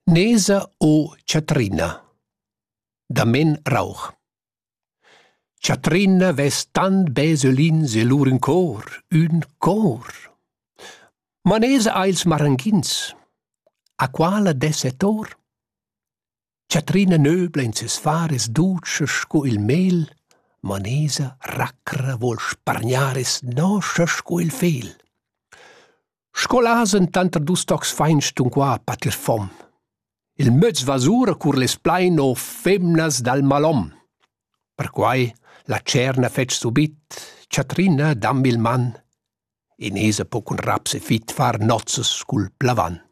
Nesa o Chatrina da Men Rauch. Chatrina ves tant beselins e lur un cor. Ma Nesa ha ils maranghins, a quala desetor? Chatrina nöbla in ses fares duces sco il mel, ma Nesa racra vol spargnares noscia sco il fel. Scolasen tanter dus tocs feinstun qua patir fom. Il möz vasura cur les plain o femnas dal malom. Per quai la cerna fetg subit, Chatrina dammi il man, e Nesa po cun raps e fit far nozzas cul plavan.